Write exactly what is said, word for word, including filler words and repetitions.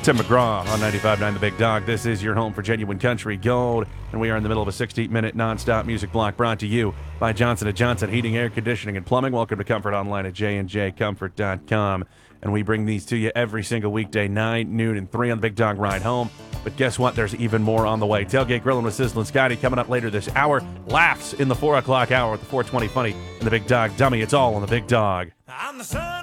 Tim McGraw on ninety-five point nine The Big Dog. This is your home for genuine country gold, and we are in the middle of a sixty-minute nonstop music block brought to you by Johnson and Johnson Heating, Air Conditioning, and Plumbing. Welcome to Comfort Online at j and j comfort dot com, and we bring these to you every single weekday, nine, noon, and three on the Big Dog Ride Home. But guess what? There's even more on the way. Tailgate Grilling with Sizzlin' Scotty coming up later this hour. Laughs in the four o'clock hour with the four twenty Funny and the Big Dog Dummy. It's all on the Big Dog. I'm the son